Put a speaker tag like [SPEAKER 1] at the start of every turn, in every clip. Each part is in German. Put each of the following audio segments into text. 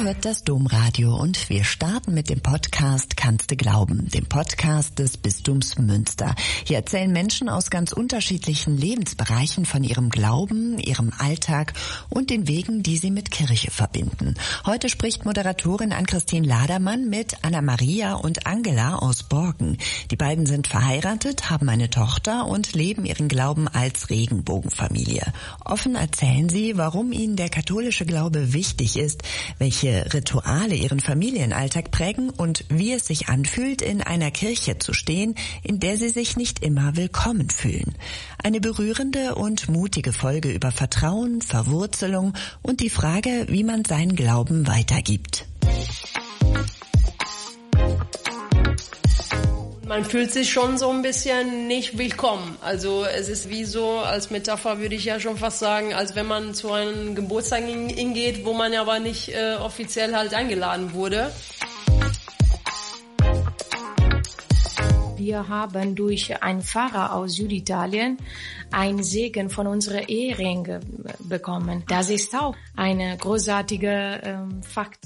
[SPEAKER 1] hört das Domradio und wir starten mit dem Podcast Kannste glauben, dem Podcast des Bistums Münster. Hier erzählen Menschen aus ganz unterschiedlichen Lebensbereichen von ihrem Glauben, ihrem Alltag und den Wegen, die sie mit Kirche verbinden. Heute spricht Moderatorin Ann-Christine Ladermann mit Anna-Maria und Angela aus Borken. Die beiden sind verheiratet, haben eine Tochter und leben ihren Glauben als Regenbogenfamilie. Offen erzählen sie, warum ihnen der katholische Glaube wichtig ist, welche Rituale ihren Familienalltag prägen und wie es sich anfühlt, in einer Kirche zu stehen, in der sie sich nicht immer willkommen fühlen. Eine berührende und mutige Folge über Vertrauen, Verwurzelung und die Frage, wie man seinen Glauben weitergibt.
[SPEAKER 2] Man fühlt sich schon so ein bisschen nicht willkommen. Also es ist wie so, als Metapher würde ich ja schon fast sagen, als wenn man zu einem Geburtstag hingeht, wo man aber nicht offiziell halt eingeladen wurde.
[SPEAKER 3] Wir haben durch einen Pfarrer aus Süditalien einen Segen von unserer Ehering bekommen. Das ist auch ein großartiger Fakt.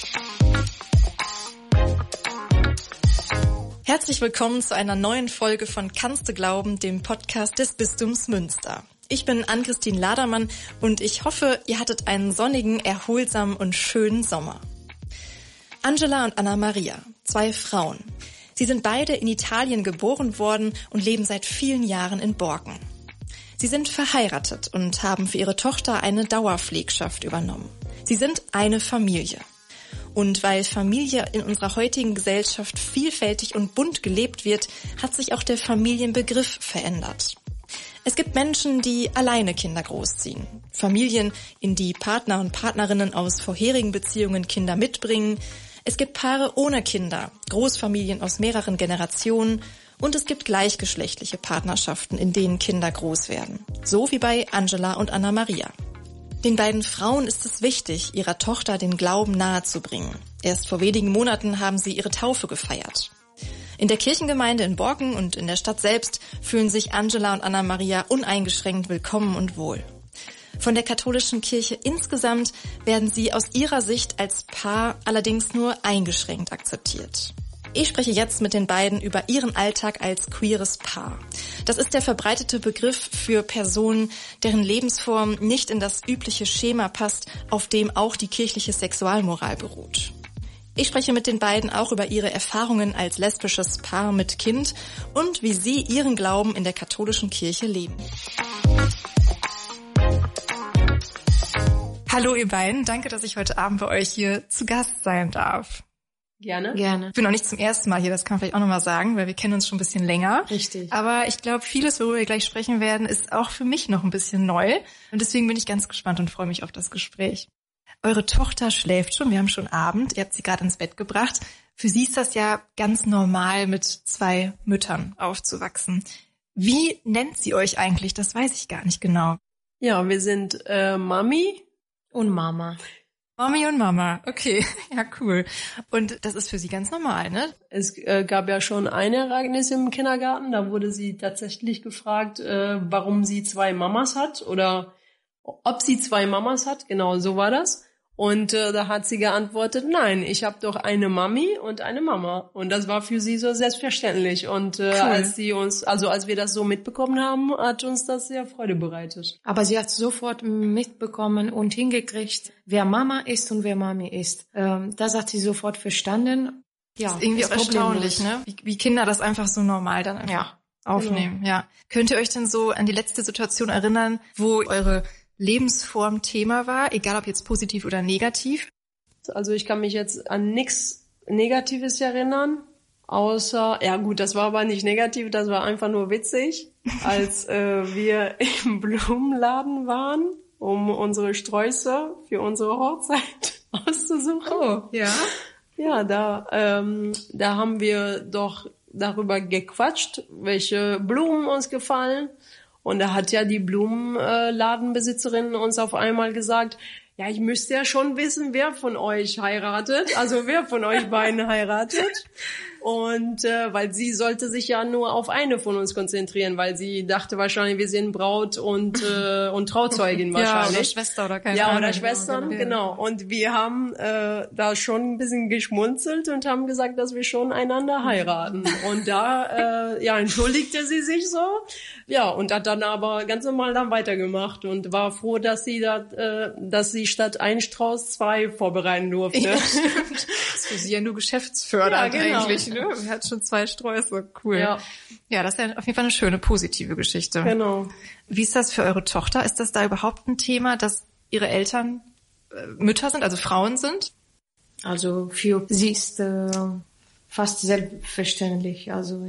[SPEAKER 4] Herzlich willkommen zu einer neuen Folge von Kannste glauben, dem Podcast des Bistums Münster. Ich bin Ann-Christine Ladermann und ich hoffe, ihr hattet einen sonnigen, erholsamen und schönen Sommer. Angela und Anna-Maria, zwei Frauen. Sie sind beide in Italien geboren worden und leben seit vielen Jahren in Borken. Sie sind verheiratet und haben für ihre Tochter eine Dauerpflegschaft übernommen. Sie sind eine Familie. Und weil Familie in unserer heutigen Gesellschaft vielfältig und bunt gelebt wird, hat sich auch der Familienbegriff verändert. Es gibt Menschen, die alleine Kinder großziehen. Familien, in die Partner und Partnerinnen aus vorherigen Beziehungen Kinder mitbringen. Es gibt Paare ohne Kinder, Großfamilien aus mehreren Generationen. Und es gibt gleichgeschlechtliche Partnerschaften, in denen Kinder groß werden. So wie bei Angela und Anna-Maria. Den beiden Frauen ist es wichtig, ihrer Tochter den Glauben nahezubringen. Erst vor wenigen Monaten haben sie ihre Taufe gefeiert. In der Kirchengemeinde in Borken und in der Stadt selbst fühlen sich Angela und Anna-Maria uneingeschränkt willkommen und wohl. Von der katholischen Kirche insgesamt werden sie aus ihrer Sicht als Paar allerdings nur eingeschränkt akzeptiert. Ich spreche jetzt mit den beiden über ihren Alltag als queeres Paar. Das ist der verbreitete Begriff für Personen, deren Lebensform nicht in das übliche Schema passt, auf dem auch die kirchliche Sexualmoral beruht. Ich spreche mit den beiden auch über ihre Erfahrungen als lesbisches Paar mit Kind und wie sie ihren Glauben in der katholischen Kirche leben. Hallo ihr beiden, danke, dass ich heute Abend bei euch hier zu Gast sein darf.
[SPEAKER 2] Gerne.
[SPEAKER 4] Ich bin auch nicht zum ersten Mal hier, das kann man vielleicht auch nochmal sagen, weil wir kennen uns schon ein bisschen länger.
[SPEAKER 3] Richtig.
[SPEAKER 4] Aber ich glaube, vieles, worüber wir gleich sprechen werden, ist auch für mich noch ein bisschen neu. Und deswegen bin ich ganz gespannt und freue mich auf das Gespräch. Eure Tochter schläft schon, wir haben schon Abend, ihr habt sie gerade ins Bett gebracht. Für sie ist das ja ganz normal, mit zwei Müttern aufzuwachsen. Wie nennt sie euch eigentlich? Das weiß ich gar nicht genau.
[SPEAKER 2] Ja, wir sind Mami
[SPEAKER 3] Und Mama.
[SPEAKER 4] Mami und Mama, okay, ja cool. Und das ist für sie ganz normal, ne?
[SPEAKER 2] Es gab ja schon ein Ereignis im Kindergarten, da wurde sie tatsächlich gefragt, warum sie zwei Mamas hat oder ob sie zwei Mamas hat, genau so war das. Und da hat sie geantwortet, nein, ich habe doch eine Mami und eine Mama. Und das war für sie so selbstverständlich. Und
[SPEAKER 4] cool.
[SPEAKER 2] als wir das so mitbekommen haben, hat uns das sehr Freude bereitet.
[SPEAKER 3] Aber sie hat sofort mitbekommen und hingekriegt, wer Mama ist und wer Mami ist. Das hat sie sofort verstanden. Ja,
[SPEAKER 4] das ist irgendwie auch erstaunlich, ne? Wie Kinder das einfach so normal dann einfach aufnehmen. Genau. Ja. Könnt ihr euch denn so an die letzte Situation erinnern, wo eure Lebensform Thema war, egal ob jetzt positiv oder negativ?
[SPEAKER 2] Also ich kann mich jetzt an nichts Negatives erinnern, außer, ja gut, das war aber nicht negativ, das war einfach nur witzig, als wir im Blumenladen waren, um unsere Sträuße für unsere Hochzeit auszusuchen.
[SPEAKER 4] Oh, ja.
[SPEAKER 2] Ja, da haben wir doch darüber gequatscht, welche Blumen uns gefallen. Und da hat ja die Blumenladenbesitzerin uns auf einmal gesagt, ja, ich müsste ja schon wissen, wer von euch heiratet, also wer von euch beiden heiratet. Und weil sie sollte sich ja nur auf eine von uns konzentrieren, weil sie dachte wahrscheinlich, wir sind Braut und Trauzeugin wahrscheinlich.
[SPEAKER 4] Ja, oder Schwester oder keine Ahnung.
[SPEAKER 2] Ja, oder Schwestern, genau. Und wir haben da schon ein bisschen geschmunzelt und haben gesagt, dass wir schon einander heiraten. Und da entschuldigte sie sich so. Ja, und hat dann aber ganz normal dann weitergemacht und war froh, dass sie statt ein Strauß 2 vorbereiten durfte.
[SPEAKER 4] Ja, stimmt. Das ist für sie ja nur geschäftsfördernd eigentlich, ne? Sie hat schon 2 Sträuße, cool. Ja, das ist ja auf jeden Fall eine schöne, positive Geschichte.
[SPEAKER 2] Genau.
[SPEAKER 4] Wie ist das für eure Tochter? Ist das da überhaupt ein Thema, dass ihre Eltern Mütter sind, also Frauen sind?
[SPEAKER 3] Also für sie ist fast selbstverständlich, also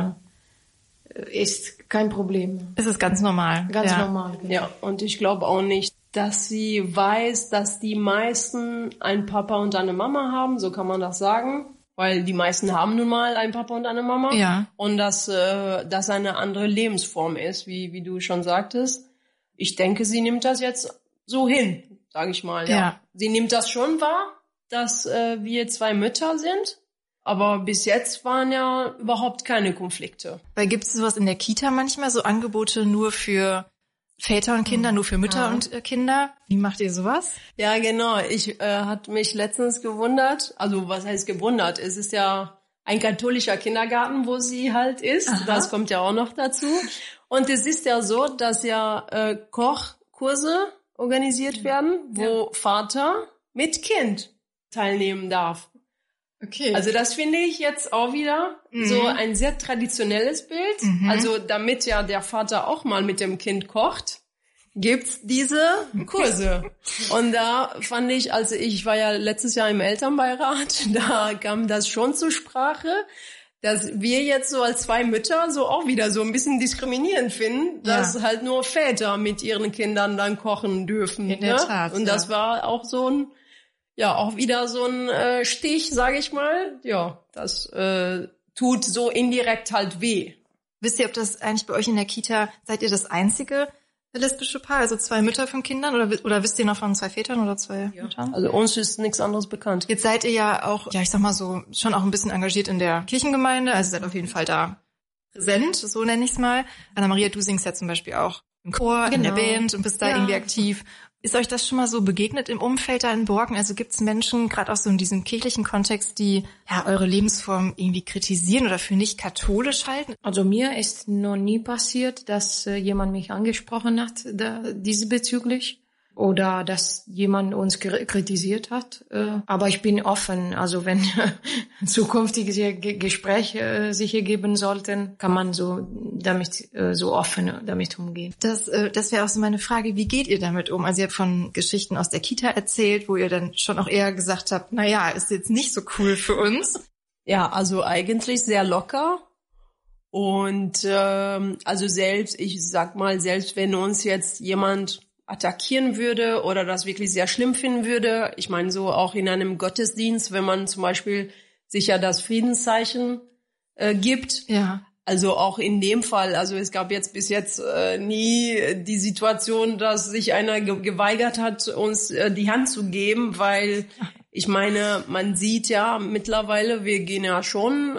[SPEAKER 3] ist kein Problem.
[SPEAKER 4] Es ist ganz normal.
[SPEAKER 3] Ganz normal, genau.
[SPEAKER 2] Ja, und ich glaube auch nicht, dass sie weiß, dass die meisten einen Papa und eine Mama haben, so kann man das sagen. Weil die meisten haben nun mal einen Papa und eine Mama.
[SPEAKER 4] Ja.
[SPEAKER 2] Und dass das eine andere Lebensform ist, wie du schon sagtest. Ich denke, sie nimmt das jetzt so hin, sage ich mal. Ja. Sie nimmt das schon wahr, dass wir 2 Mütter sind. Aber bis jetzt waren ja überhaupt keine Konflikte.
[SPEAKER 4] Weil gibt es sowas in der Kita manchmal, so Angebote nur für Väter und Kinder, nur für Mütter und Kinder? Wie macht ihr sowas?
[SPEAKER 2] Ja, genau. Ich hat mich letztens gewundert. Also was heißt gewundert? Es ist ja ein katholischer Kindergarten, wo sie halt ist. Aha. Das kommt ja auch noch dazu. Und es ist ja so, dass ja Kochkurse organisiert werden, wo Vater mit Kind teilnehmen darf.
[SPEAKER 4] Okay.
[SPEAKER 2] Also das finde ich jetzt auch wieder so ein sehr traditionelles Bild. Also damit ja der Vater auch mal mit dem Kind kocht, gibt's diese Kurse. Und da fand ich, also ich war ja letztes Jahr im Elternbeirat, da kam das schon zur Sprache, dass wir jetzt so als 2 Mütter so auch wieder so ein bisschen diskriminierend finden, dass halt nur Väter mit ihren Kindern dann kochen dürfen.
[SPEAKER 4] In der Tat.
[SPEAKER 2] Und das war auch so ein auch wieder so ein Stich, sage ich mal. Ja, das tut so indirekt halt weh.
[SPEAKER 4] Wisst ihr, ob das eigentlich bei euch in der Kita, seid ihr das einzige lesbische Paar, also 2 Mütter von Kindern, oder wisst ihr noch von 2 Vätern oder 2 Müttern?
[SPEAKER 2] Also uns ist nichts anderes bekannt.
[SPEAKER 4] Jetzt seid ihr ja auch, ich sag mal so, schon auch ein bisschen engagiert in der Kirchengemeinde, also seid auf jeden Fall da präsent, so nenne ich es mal. Anna-Maria, du singst ja zum Beispiel auch im Chor, in der Band und bist da irgendwie aktiv. Ist euch das schon mal so begegnet im Umfeld da in Borken? Also gibt es Menschen, gerade auch so in diesem kirchlichen Kontext, die eure Lebensform irgendwie kritisieren oder für nicht katholisch halten?
[SPEAKER 3] Also mir ist noch nie passiert, dass jemand mich angesprochen hat diesbezüglich oder dass jemand uns kritisiert hat. Aber ich bin offen. Also wenn zukünftige Gespräche sich ergeben sollten, kann man so offen damit umgehen.
[SPEAKER 4] Das wäre auch so meine Frage. Wie geht ihr damit um? Also ihr habt von Geschichten aus der Kita erzählt, wo ihr dann schon auch eher gesagt habt, ist jetzt nicht so cool für uns.
[SPEAKER 2] Ja, also eigentlich sehr locker. Und also selbst wenn uns jetzt jemand attackieren würde oder das wirklich sehr schlimm finden würde. Ich meine, so auch in einem Gottesdienst, wenn man zum Beispiel sich ja das Friedenszeichen gibt.
[SPEAKER 4] Ja.
[SPEAKER 2] Also auch in dem Fall, also es gab jetzt bis jetzt nie die Situation, dass sich einer geweigert hat, uns die Hand zu geben, weil ich meine, man sieht ja mittlerweile, wir gehen ja schon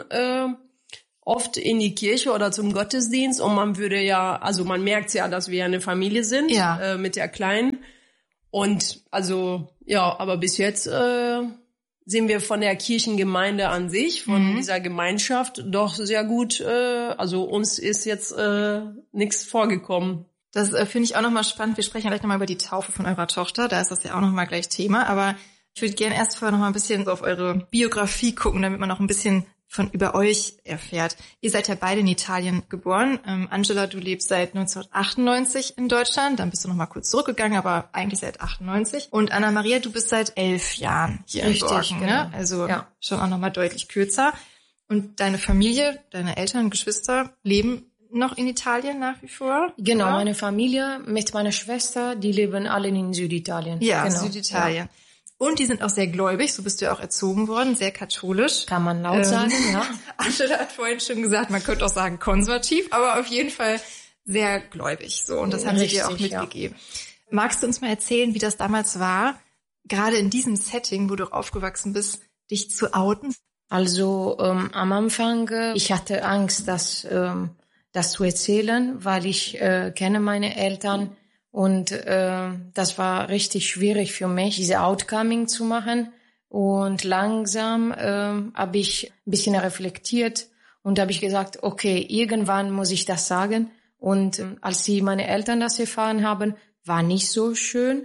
[SPEAKER 2] oft in die Kirche oder zum Gottesdienst und man merkt ja, dass wir eine Familie sind mit der Kleinen. Und aber bis jetzt sind wir von der Kirchengemeinde an sich, von dieser Gemeinschaft doch sehr gut, also uns ist jetzt nichts vorgekommen.
[SPEAKER 4] Das finde ich auch nochmal spannend. Wir sprechen gleich nochmal über die Taufe von eurer Tochter, da ist das ja auch nochmal gleich Thema, aber ich würde gerne erst vorher nochmal ein bisschen so auf eure Biografie gucken, damit man noch ein bisschen über euch erfährt. Ihr seid ja beide in Italien geboren. Angela, du lebst seit 1998 in Deutschland. Dann bist du noch mal kurz zurückgegangen, aber eigentlich seit 98. Und Anna-Maria, du bist seit 11 Jahren hier in Borken, ne? Also schon auch noch mal deutlich kürzer. Und deine Familie, deine Eltern, Geschwister leben noch in Italien nach wie vor?
[SPEAKER 3] Genau,
[SPEAKER 4] oder?
[SPEAKER 3] Meine Familie mit meiner Schwester, die leben alle in Süditalien.
[SPEAKER 4] Ja,
[SPEAKER 3] genau.
[SPEAKER 4] Süditalien. Ja. Und die sind auch sehr gläubig, so bist du ja auch erzogen worden, sehr katholisch.
[SPEAKER 3] Kann man laut sagen, ja.
[SPEAKER 4] Angela hat vorhin schon gesagt, man könnte auch sagen konservativ, aber auf jeden Fall sehr gläubig. So, und das haben sie dir auch mitgegeben. Ja. Magst du uns mal erzählen, wie das damals war, gerade in diesem Setting, wo du aufgewachsen bist, dich zu outen?
[SPEAKER 3] Also am Anfang, ich hatte Angst, das zu erzählen, weil ich kenne meine Eltern und das war richtig schwierig für mich, diese Outcoming zu machen. Und langsam habe ich ein bisschen reflektiert und habe ich gesagt, okay, irgendwann muss ich das sagen. Und als meine Eltern das erfahren haben, war nicht so schön.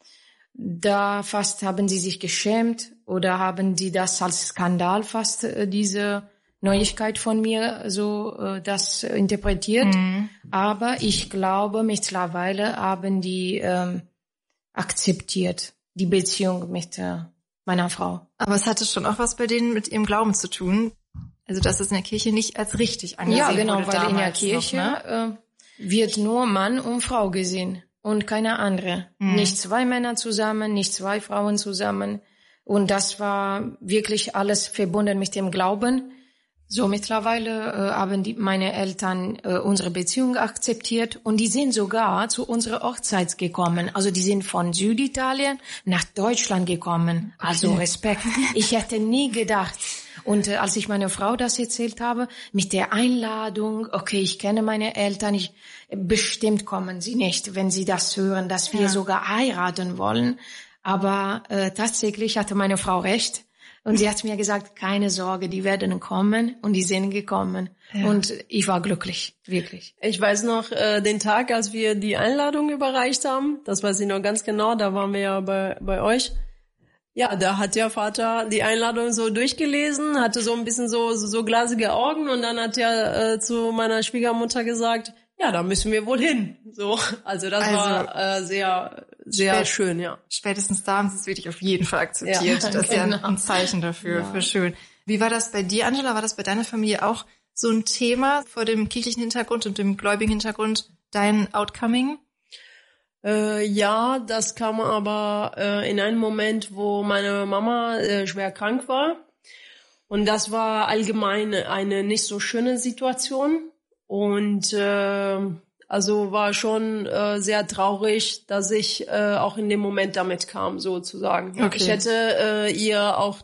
[SPEAKER 3] Da fast haben sie sich geschämt oder haben die das als Skandal fast diese Neuigkeit von mir so das interpretiert. Aber ich glaube, mittlerweile haben die akzeptiert die Beziehung mit meiner Frau.
[SPEAKER 4] Aber es hatte schon auch was bei denen mit ihrem Glauben zu tun. Also dass es in der Kirche nicht als richtig angesehen wurde.
[SPEAKER 3] Ja, genau, weil in der Kirche
[SPEAKER 4] noch, ne?
[SPEAKER 3] Wird nur Mann und Frau gesehen und keine andere. Nicht zwei Männer zusammen, nicht zwei Frauen zusammen. Und das war wirklich alles verbunden mit dem Glauben. So mittlerweile haben meine Eltern unsere Beziehung akzeptiert und die sind sogar zu unserer Hochzeit gekommen. Also die sind von Süditalien nach Deutschland gekommen. Also Respekt. Ich hätte nie gedacht. Und als ich meiner Frau das erzählt habe, mit der Einladung, okay, ich kenne meine Eltern, bestimmt kommen sie nicht, wenn sie das hören, dass wir sogar heiraten wollen. Aber tatsächlich hatte meine Frau recht. Und sie hat mir gesagt, keine Sorge, die werden kommen und die sind gekommen. Ja. Und ich war glücklich, wirklich.
[SPEAKER 2] Ich weiß noch den Tag, als wir die Einladung überreicht haben. Das weiß ich noch ganz genau, da waren wir ja bei euch. Ja, da hat der Vater die Einladung so durchgelesen, hatte so ein bisschen so glasige Augen und dann hat er zu meiner Schwiegermutter gesagt, ja, da müssen wir wohl hin. So, also das war sehr, sehr schön, ja.
[SPEAKER 4] Spätestens da haben sie es wirklich auf jeden Fall akzeptiert. Ja, das ist ja ein Zeichen dafür, für schön. Wie war das bei dir, Angela? War das bei deiner Familie auch so ein Thema vor dem kirchlichen Hintergrund und dem gläubigen Hintergrund, dein Outcoming?
[SPEAKER 2] Ja, das kam aber in einem Moment, wo meine Mama schwer krank war. Und das war allgemein eine nicht so schöne Situation. Und also war schon sehr traurig, dass ich auch in dem Moment damit kam, sozusagen. Okay. Ich hätte ihr auch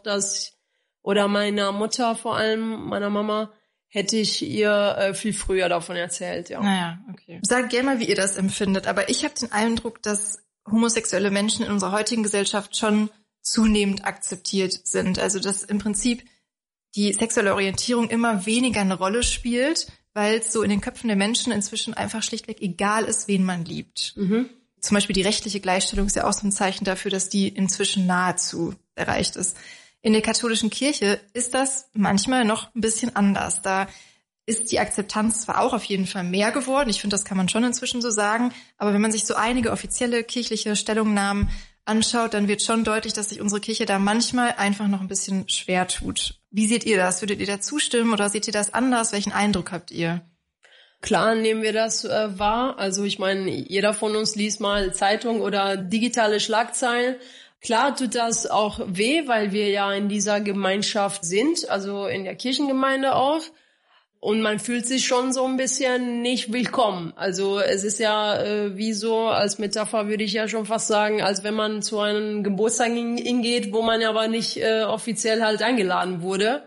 [SPEAKER 2] oder meiner Mutter vor allem, meiner Mama, hätte ich ihr viel früher davon erzählt, ja.
[SPEAKER 4] Naja, okay. Sagt gerne mal, wie ihr das empfindet. Aber ich habe den Eindruck, dass homosexuelle Menschen in unserer heutigen Gesellschaft schon zunehmend akzeptiert sind. Also dass im Prinzip die sexuelle Orientierung immer weniger eine Rolle spielt, weil es so in den Köpfen der Menschen inzwischen einfach schlichtweg egal ist, wen man liebt. Zum Beispiel die rechtliche Gleichstellung ist ja auch so ein Zeichen dafür, dass die inzwischen nahezu erreicht ist. In der katholischen Kirche ist das manchmal noch ein bisschen anders. Da ist die Akzeptanz zwar auch auf jeden Fall mehr geworden, ich finde, das kann man schon inzwischen so sagen, aber wenn man sich so einige offizielle kirchliche Stellungnahmen anschaut, dann wird schon deutlich, dass sich unsere Kirche da manchmal einfach noch ein bisschen schwer tut. Wie seht ihr das? Würdet ihr da zustimmen oder seht ihr das anders? Welchen Eindruck habt ihr?
[SPEAKER 2] Klar nehmen wir das wahr. Also ich meine, jeder von uns liest mal Zeitung oder digitale Schlagzeilen. Klar tut das auch weh, weil wir ja in dieser Gemeinschaft sind, also in der Kirchengemeinde auch. Und man fühlt sich schon so ein bisschen nicht willkommen. Also es ist ja wie so, als Metapher würde ich ja schon fast sagen, als wenn man zu einem Geburtstag hingeht, wo man aber nicht offiziell halt eingeladen wurde.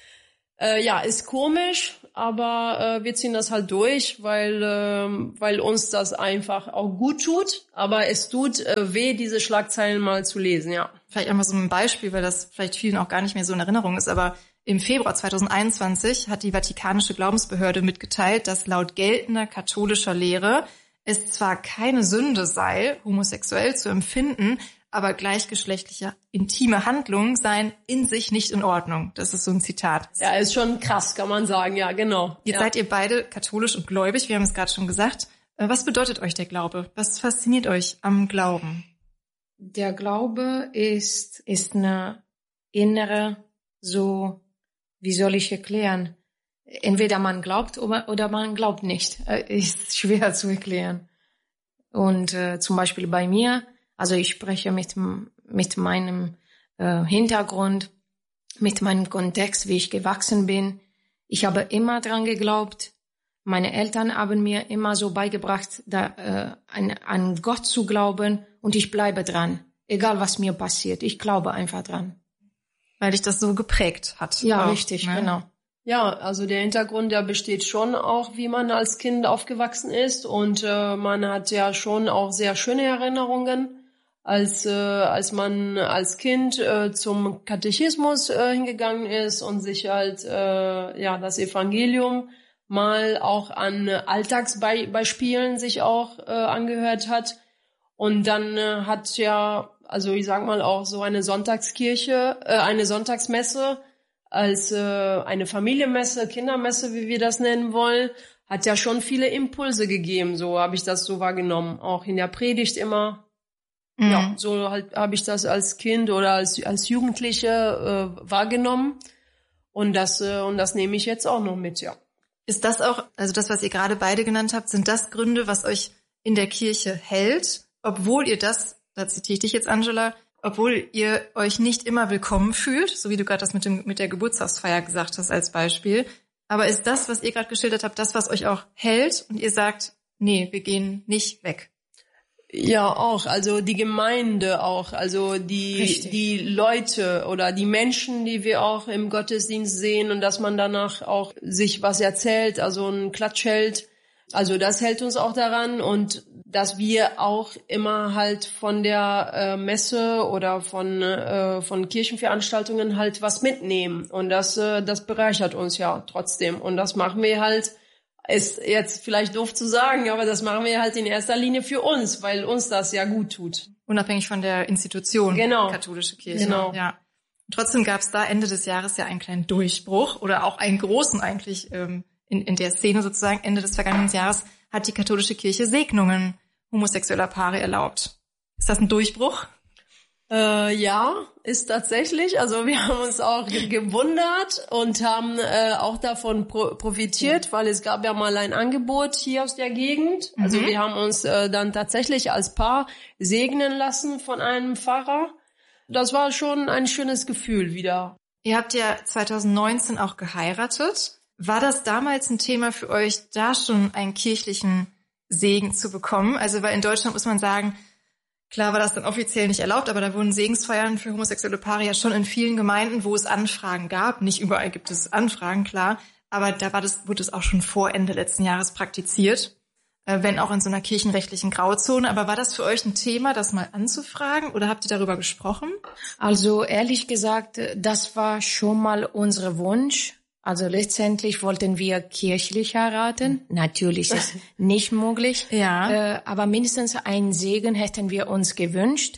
[SPEAKER 2] Ja, ist komisch, aber wir ziehen das halt durch, weil uns das einfach auch gut tut. Aber es tut weh, diese Schlagzeilen mal zu lesen, ja.
[SPEAKER 4] Vielleicht einmal so ein Beispiel, weil das vielleicht vielen auch gar nicht mehr so in Erinnerung ist, aber im Februar 2021 hat die Vatikanische Glaubensbehörde mitgeteilt, dass laut geltender katholischer Lehre es zwar keine Sünde sei, homosexuell zu empfinden, aber gleichgeschlechtliche intime Handlungen seien in sich nicht in Ordnung. Das ist so ein Zitat.
[SPEAKER 2] Ja, ist schon krass, kann man sagen, ja, genau.
[SPEAKER 4] Jetzt seid ihr beide katholisch und gläubig, wir haben es gerade schon gesagt. Was bedeutet euch der Glaube? Was fasziniert euch am Glauben?
[SPEAKER 3] Der Glaube ist eine innere, so, wie soll ich erklären? Entweder man glaubt oder man glaubt nicht. Ist schwer zu erklären. Und zum Beispiel bei mir, also ich spreche mit meinem Hintergrund, mit meinem Kontext, wie ich gewachsen bin. Ich habe immer dran geglaubt. Meine Eltern haben mir immer so beigebracht, an Gott zu glauben, und ich bleibe dran. Egal was mir passiert, ich glaube einfach dran.
[SPEAKER 4] Weil dich das so geprägt hat.
[SPEAKER 3] Ja,
[SPEAKER 4] auch,
[SPEAKER 3] richtig,
[SPEAKER 4] ne?
[SPEAKER 3] genau.
[SPEAKER 2] Ja, also der Hintergrund, der besteht schon auch, wie man als Kind aufgewachsen ist, und man hat ja schon auch sehr schöne Erinnerungen, als man als Kind zum Katechismus hingegangen ist und sich halt das Evangelium mal auch an Alltagsbeispielen sich auch angehört hat. Und dann hat ja, also ich sag mal auch so eine eine Sonntagsmesse als eine Familienmesse, Kindermesse, wie wir das nennen wollen, hat ja schon viele Impulse gegeben. So habe ich das so wahrgenommen, auch in der Predigt immer.
[SPEAKER 4] Mhm.
[SPEAKER 2] Ja, so halt habe ich das als Kind oder als Jugendliche wahrgenommen. Und das nehme ich jetzt auch noch mit, ja.
[SPEAKER 4] Ist das auch, also das, was ihr gerade beide genannt habt, sind das Gründe, was euch in der Kirche hält, obwohl ihr da zitiere ich dich jetzt, Angela, obwohl ihr euch nicht immer willkommen fühlt, so wie du gerade das mit der Geburtstagsfeier gesagt hast als Beispiel. Aber ist das, was ihr gerade geschildert habt, das, was euch auch hält und ihr sagt, nee, wir gehen nicht weg?
[SPEAKER 2] Ja, auch. Also die Gemeinde auch. Also die Leute oder die Menschen, die wir auch im Gottesdienst sehen, und dass man danach auch sich was erzählt, also einen Klatsch hält. Also das hält uns auch daran, und dass wir auch immer halt von der Messe oder von Kirchenveranstaltungen halt was mitnehmen. Und das bereichert uns ja trotzdem. Und das machen wir halt, ist jetzt vielleicht doof zu sagen, aber das machen wir halt in erster Linie für uns, weil uns das ja gut tut.
[SPEAKER 4] Unabhängig von der Institution,
[SPEAKER 2] genau.
[SPEAKER 4] Katholische Kirche.
[SPEAKER 2] Genau.
[SPEAKER 4] Ja. Trotzdem gab es da Ende des Jahres ja einen kleinen Durchbruch oder auch einen großen eigentlich in der Szene sozusagen. Ende des vergangenen Jahres hat die katholische Kirche Segnungen homosexueller Paare erlaubt. Ist das ein Durchbruch?
[SPEAKER 2] Ja, ist tatsächlich. Also wir haben uns auch gewundert und haben auch davon profitiert, weil es gab ja mal ein Angebot hier aus der Gegend. Also wir haben uns dann tatsächlich als Paar segnen lassen von einem Pfarrer. Das war schon ein schönes Gefühl wieder.
[SPEAKER 4] Ihr habt ja 2019 auch geheiratet. War das damals ein Thema für euch, da schon einen kirchlichen Segen zu bekommen? Also weil in Deutschland muss man sagen, klar war das dann offiziell nicht erlaubt, aber da wurden Segensfeiern für homosexuelle Paare ja schon in vielen Gemeinden, wo es Anfragen gab. Nicht überall gibt es Anfragen, klar, aber da wurde es auch schon vor Ende letzten Jahres praktiziert, wenn auch in so einer kirchenrechtlichen Grauzone. Aber war das für euch ein Thema, das mal anzufragen, oder habt ihr darüber gesprochen?
[SPEAKER 3] Also ehrlich gesagt, das war schon mal unser Wunsch. Also letztendlich wollten wir kirchlich heiraten. Natürlich ist es nicht möglich.
[SPEAKER 4] Ja.
[SPEAKER 3] Aber mindestens einen Segen hätten wir uns gewünscht.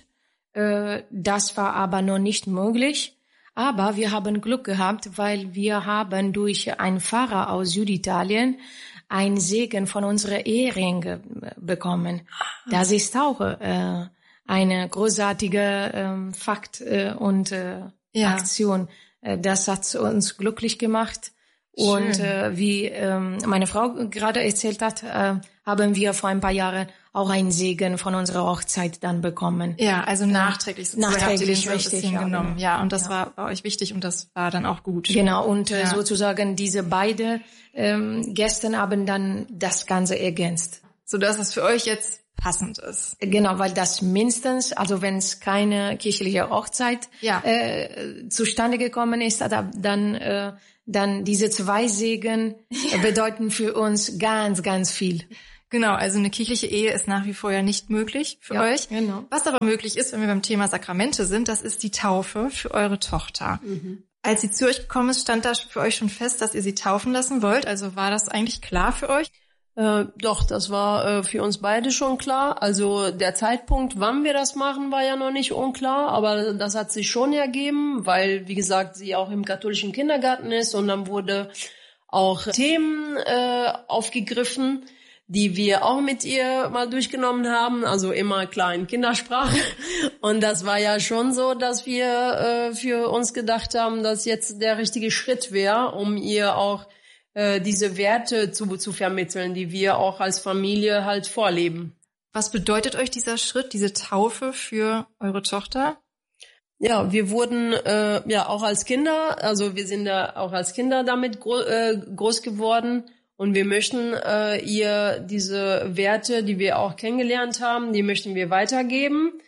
[SPEAKER 3] Das war aber noch nicht möglich. Aber wir haben Glück gehabt, weil wir haben durch einen Pfarrer aus Süditalien einen Segen von unserer Ehering bekommen. Das ist auch eine großartige Fakt und Aktion. Das hat uns glücklich gemacht.
[SPEAKER 4] Schön.
[SPEAKER 3] Und wie meine Frau gerade erzählt hat, haben wir vor ein paar Jahren auch einen Segen von unserer Hochzeit dann bekommen.
[SPEAKER 4] Ja, also nachträglich sozusagen habt ihr den so ein
[SPEAKER 3] richtig,
[SPEAKER 4] bisschen
[SPEAKER 3] ja,
[SPEAKER 4] genommen.
[SPEAKER 3] genau.
[SPEAKER 4] Ja, und das war bei euch wichtig und das war dann auch gut.
[SPEAKER 3] Genau, und sozusagen diese beide Gäste haben dann das Ganze ergänzt.
[SPEAKER 4] So dass es für euch jetzt passend ist.
[SPEAKER 3] Genau, weil das mindestens, also wenn es keine kirchliche Hochzeit zustande gekommen ist, dann diese zwei Segen bedeuten für uns ganz, ganz viel.
[SPEAKER 4] Genau, also eine kirchliche Ehe ist nach wie vor ja nicht möglich für euch.
[SPEAKER 3] Genau.
[SPEAKER 4] Was aber möglich ist, wenn wir beim Thema Sakramente sind, das ist die Taufe für eure Tochter. Als sie zu euch gekommen ist, stand da für euch schon fest, dass ihr sie taufen lassen wollt? Also war das eigentlich klar für euch?
[SPEAKER 2] Doch, das war für uns beide schon klar. Also der Zeitpunkt, wann wir das machen, war ja noch nicht unklar, aber das hat sich schon ergeben, weil, wie gesagt, sie auch im katholischen Kindergarten ist, und dann wurde auch Themen aufgegriffen, die wir auch mit ihr mal durchgenommen haben, also immer klar in Kindersprache. Und das war ja schon so, dass wir für uns gedacht haben, dass jetzt der richtige Schritt wäre, um ihr auch diese Werte zu vermitteln, die wir auch als Familie halt vorleben.
[SPEAKER 4] Was bedeutet euch dieser Schritt, diese Taufe für eure Tochter?
[SPEAKER 2] Ja, wir wurden auch als Kinder, also wir sind da auch als Kinder damit groß geworden, und wir möchten ihr diese Werte, die wir auch kennengelernt haben, die möchten wir weitergeben.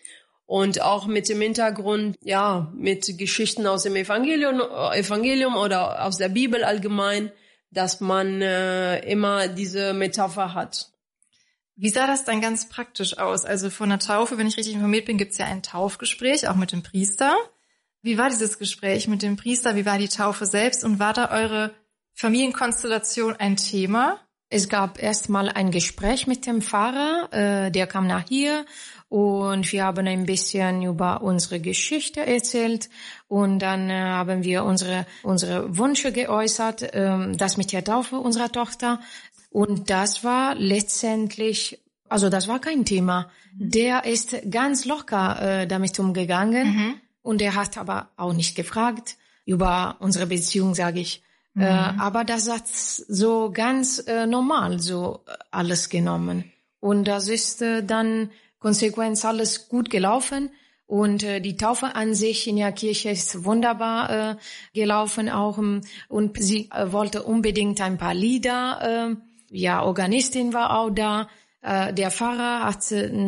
[SPEAKER 2] Und auch mit dem Hintergrund, ja, mit Geschichten aus dem Evangelium oder aus der Bibel allgemein, dass man immer diese Metapher hat.
[SPEAKER 4] Wie sah das dann ganz praktisch aus? Also vor einer Taufe, wenn ich richtig informiert bin, gibt's ja ein Taufgespräch, auch mit dem Priester. Wie war dieses Gespräch mit dem Priester? Wie war die Taufe selbst? Und war da eure Familienkonstellation ein Thema?
[SPEAKER 3] Es gab erstmal ein Gespräch mit dem Pfarrer, der kam nach hier und wir haben ein bisschen über unsere Geschichte erzählt und dann haben wir unsere Wünsche geäußert, das mit der Taufe unserer Tochter. Und das war letztendlich, also das war kein Thema. Der ist ganz locker damit umgegangen und er hat aber auch nicht gefragt über unsere Beziehung, sage ich. Aber das hat so ganz normal so alles genommen. Und das ist dann konsequent alles gut gelaufen. Und die Taufe an sich in der Kirche ist wunderbar gelaufen auch. Und sie wollte unbedingt ein paar Lieder. Organistin war auch da. Der Pfarrer hat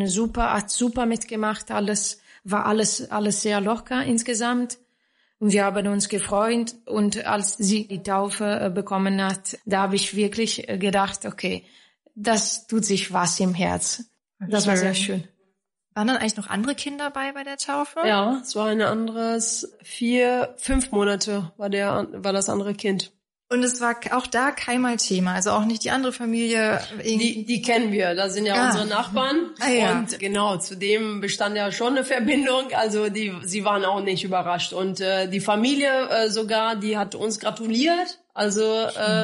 [SPEAKER 3] super mitgemacht. War alles sehr locker insgesamt. Und wir haben uns gefreut. Und als sie die Taufe bekommen hat, da habe ich wirklich gedacht, okay, das tut sich was im Herz. Das war sehr schön.
[SPEAKER 4] Waren dann eigentlich noch andere Kinder bei der Taufe?
[SPEAKER 2] Ja, es war ein anderes, 5 Monate war das andere Kind.
[SPEAKER 4] Und es war auch da keinmal Thema, also auch nicht die andere Familie.
[SPEAKER 2] Die kennen wir, das sind ja unsere Nachbarn.
[SPEAKER 4] Ja.
[SPEAKER 2] Und genau, zudem bestand ja schon eine Verbindung, also sie waren auch nicht überrascht. Und die Familie sogar, die hat uns gratuliert, also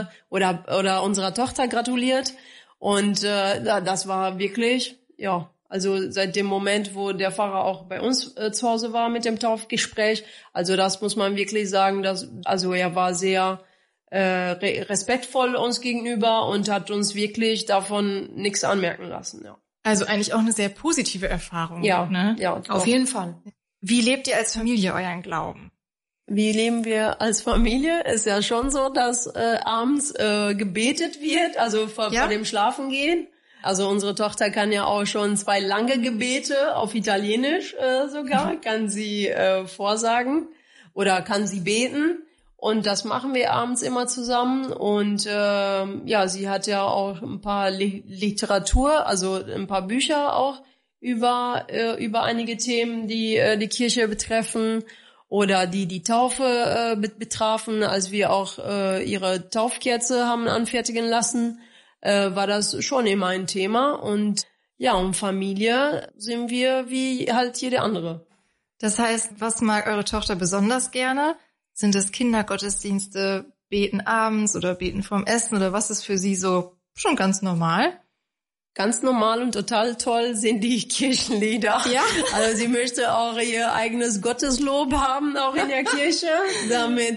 [SPEAKER 2] oder unserer Tochter gratuliert. Und das war wirklich, ja, also seit dem Moment, wo der Pfarrer auch bei uns zu Hause war mit dem Taufgespräch, also das muss man wirklich sagen, er war sehr respektvoll uns gegenüber und hat uns wirklich davon nichts anmerken lassen, ja.
[SPEAKER 4] Also eigentlich auch eine sehr positive Erfahrung.
[SPEAKER 2] Ja,
[SPEAKER 4] ne?
[SPEAKER 2] Ja.
[SPEAKER 3] Auf jeden Fall.
[SPEAKER 4] Wie lebt ihr als Familie euren Glauben?
[SPEAKER 2] Wie leben wir als Familie? Ist ja schon so, dass abends gebetet wird, also vor dem Schlafengehen. Also unsere Tochter kann ja auch schon 2 lange Gebete auf Italienisch sogar, kann sie vorsagen oder kann sie beten. Und das machen wir abends immer zusammen. Und sie hat ja auch ein paar Literatur, also ein paar Bücher auch über einige Themen, die die Kirche betreffen oder die Taufe betrafen. Als wir auch ihre Taufkerze haben anfertigen lassen, war das schon immer ein Thema. Und ja, um Familie sind wir wie halt jede andere.
[SPEAKER 4] Das heißt, was mag eure Tochter besonders gerne? Sind es Kindergottesdienste, beten abends oder beten vorm Essen oder was ist für sie so schon ganz normal?
[SPEAKER 2] Ganz normal und total toll sind die Kirchenlieder. Ja. Also sie möchte auch ihr eigenes Gotteslob haben, auch in der Kirche, damit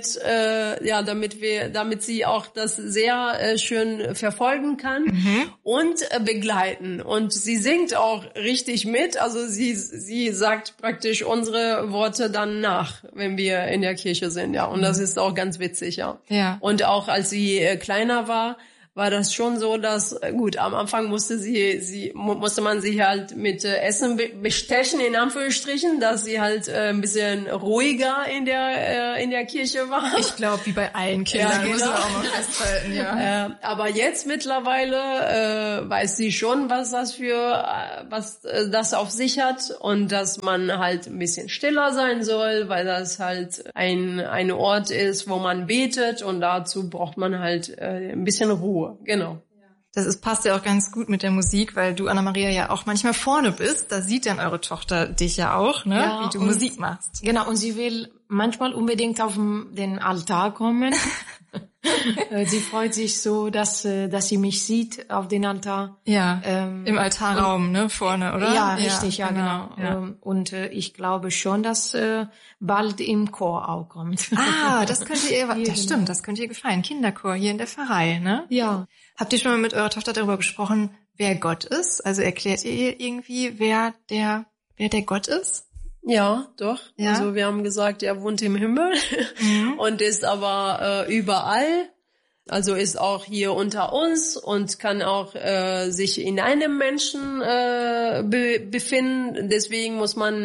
[SPEAKER 2] sie auch das sehr schön verfolgen kann und begleiten. Und sie singt auch richtig mit. Also sie sagt praktisch unsere Worte dann nach, wenn wir in der Kirche sind, ja. Und das ist auch ganz witzig, ja. Ja. Und auch als sie kleiner war das schon so, dass, gut, am Anfang musste man sie halt mit Essen bestechen, in Anführungsstrichen, dass sie halt ein bisschen ruhiger in der Kirche war.
[SPEAKER 4] Ich glaube, wie bei allen Kindern, ja, genau. Muss man auch mal festhalten, ja.
[SPEAKER 2] Aber jetzt mittlerweile weiß sie schon, was das auf sich hat und dass man halt ein bisschen stiller sein soll, weil das halt ein Ort ist, wo man betet und dazu braucht man halt ein bisschen Ruhe. Genau.
[SPEAKER 4] Passt ja auch ganz gut mit der Musik, weil du, Anna-Maria, ja auch manchmal vorne bist. Da sieht dann eure Tochter dich ja auch, ne? Ja, wie du Musik machst.
[SPEAKER 3] Genau, und sie will manchmal unbedingt auf den Altar kommen. Sie freut sich so, dass sie mich sieht auf den Altar.
[SPEAKER 4] Ja, im Altarraum, ne, vorne, oder?
[SPEAKER 3] Ja, richtig, ja, genau. Ja. Und ich glaube schon, dass bald im Chor auch kommt.
[SPEAKER 4] Das könnte ihr, das stimmt, das könnte ihr gefallen. Kinderchor hier in der Pfarrei, ne?
[SPEAKER 3] Ja.
[SPEAKER 4] Habt ihr schon mal mit eurer Tochter darüber gesprochen, wer Gott ist? Also erklärt ihr irgendwie, wer der Gott ist?
[SPEAKER 2] Ja, doch. Ja? Also wir haben gesagt, er wohnt im Himmel und ist aber überall. Also ist auch hier unter uns und kann auch sich in einem Menschen befinden. Deswegen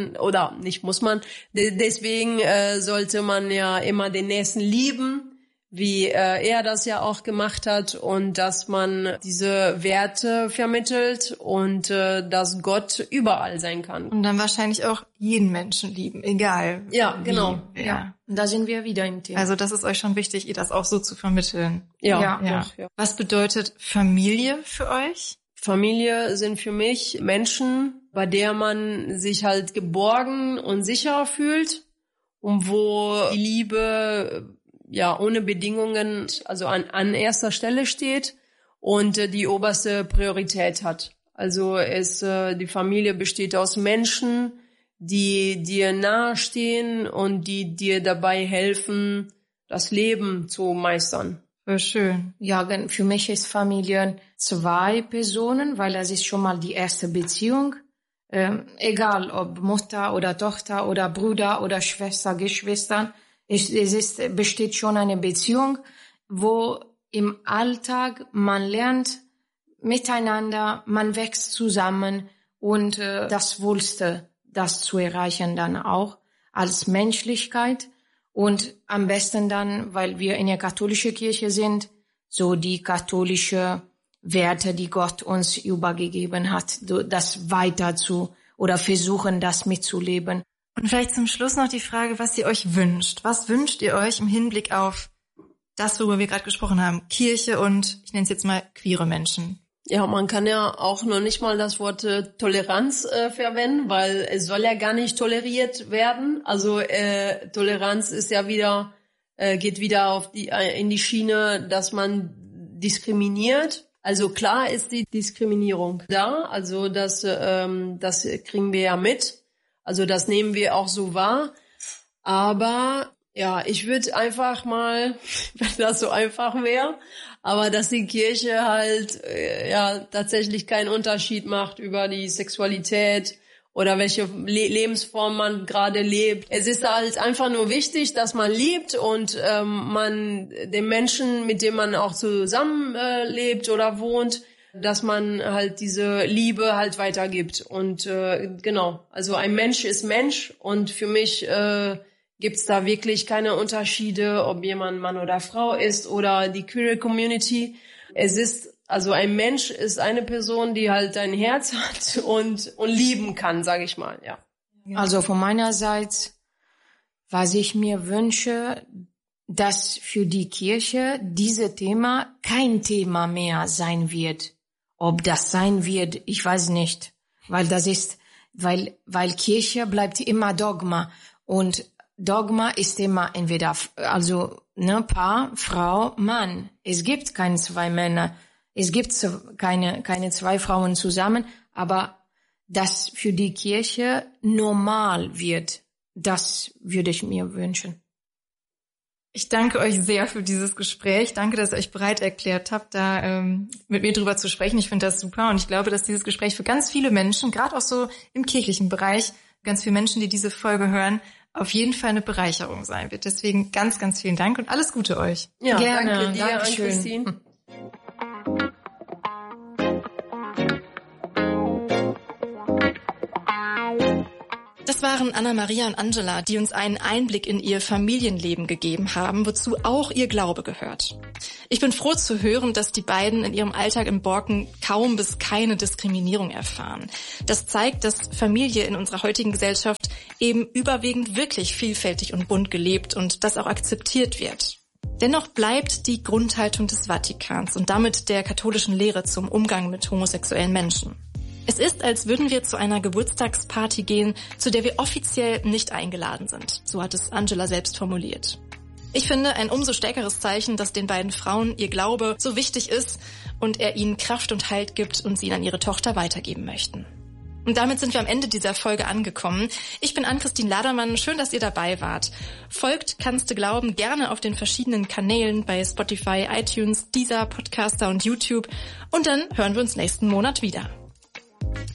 [SPEAKER 2] deswegen sollte man ja immer den Nächsten lieben, wie er das ja auch gemacht hat, und dass man diese Werte vermittelt und dass Gott überall sein kann.
[SPEAKER 4] Und dann wahrscheinlich auch jeden Menschen lieben, egal.
[SPEAKER 2] Ja, genau.
[SPEAKER 3] Ja. Und da sind wir wieder im Thema.
[SPEAKER 4] Also das ist euch schon wichtig, ihr das auch so zu vermitteln.
[SPEAKER 2] Ja.
[SPEAKER 4] Doch. Was bedeutet Familie für euch?
[SPEAKER 2] Familie sind für mich Menschen, bei der man sich halt geborgen und sicher fühlt und wo die Liebe ohne Bedingungen, also an erster Stelle steht und die oberste Priorität hat. Also die Familie besteht aus Menschen, die dir nahestehen und die dir dabei helfen, das Leben zu meistern.
[SPEAKER 4] Voll schön.
[SPEAKER 3] Ja, für mich ist Familie 2 Personen, weil das ist schon mal die erste Beziehung. Egal ob Mutter oder Tochter oder Bruder oder Schwester, Geschwister. Besteht schon eine Beziehung, wo im Alltag man lernt miteinander, man wächst zusammen und das Wohlste, das zu erreichen dann auch als Menschlichkeit und am besten dann, weil wir in der katholischen Kirche sind, so die katholische Werte, die Gott uns übergegeben hat, das weiter oder versuchen, das mitzuleben.
[SPEAKER 4] Und vielleicht zum Schluss noch die Frage, was ihr euch wünscht. Was wünscht ihr euch im Hinblick auf das, worüber wir gerade gesprochen haben? Kirche und, ich nenne es jetzt mal, queere Menschen.
[SPEAKER 2] Ja, man kann ja auch noch nicht mal das Wort Toleranz verwenden, weil es soll ja gar nicht toleriert werden. Also Toleranz ist ja wieder, geht wieder in die Schiene, dass man diskriminiert. Also klar ist die Diskriminierung da, also das kriegen wir ja mit. Also das nehmen wir auch so wahr. Aber ja, ich würde einfach mal, wenn das so einfach wäre, aber dass die Kirche halt tatsächlich keinen Unterschied macht über die Sexualität oder welche Lebensform man gerade lebt. Es ist halt einfach nur wichtig, dass man liebt und man den Menschen, mit dem man auch zusammen lebt oder wohnt, dass man halt diese Liebe halt weitergibt. Und genau, also ein Mensch ist Mensch und für mich gibt's da wirklich keine Unterschiede, ob jemand Mann oder Frau ist oder die queer Community. Also ein Mensch ist eine Person, die halt ein Herz hat und lieben kann, sage ich mal, ja.
[SPEAKER 3] Also von meiner Seite, was ich mir wünsche, dass für die Kirche dieses Thema kein Thema mehr sein wird. Ob das sein wird, ich weiß nicht, weil Kirche bleibt immer Dogma und Dogma ist immer entweder Paar, Frau, Mann. Es gibt keine 2 Männer, es gibt keine 2 Frauen zusammen, aber das für die Kirche normal wird, das würde ich mir wünschen.
[SPEAKER 4] Ich danke euch sehr für dieses Gespräch. Danke, dass ihr euch bereit erklärt habt, da mit mir drüber zu sprechen. Ich finde das super und ich glaube, dass dieses Gespräch für ganz viele Menschen, gerade auch so im kirchlichen Bereich, ganz viele Menschen, die diese Folge hören, auf jeden Fall eine Bereicherung sein wird. Deswegen ganz, ganz vielen Dank und alles Gute euch.
[SPEAKER 2] Ja,
[SPEAKER 3] gerne.
[SPEAKER 2] Danke dir,
[SPEAKER 3] Dankeschön.
[SPEAKER 2] Christine.
[SPEAKER 4] Das waren Anna-Maria und Angela, die uns einen Einblick in ihr Familienleben gegeben haben, wozu auch ihr Glaube gehört. Ich bin froh zu hören, dass die beiden in ihrem Alltag in Borken kaum bis keine Diskriminierung erfahren. Das zeigt, dass Familie in unserer heutigen Gesellschaft eben überwiegend wirklich vielfältig und bunt gelebt und das auch akzeptiert wird. Dennoch bleibt die Grundhaltung des Vatikans und damit der katholischen Lehre zum Umgang mit homosexuellen Menschen. Es ist, als würden wir zu einer Geburtstagsparty gehen, zu der wir offiziell nicht eingeladen sind. So hat es Angela selbst formuliert. Ich finde ein umso stärkeres Zeichen, dass den beiden Frauen ihr Glaube so wichtig ist und er ihnen Kraft und Halt gibt und sie ihn an ihre Tochter weitergeben möchten. Und damit sind wir am Ende dieser Folge angekommen. Ich bin Ann-Christine Ladermann. Schön, dass ihr dabei wart. Folgt Kannst du glauben gerne auf den verschiedenen Kanälen bei Spotify, iTunes, Deezer, Podcaster und YouTube. Und dann hören wir uns nächsten Monat wieder.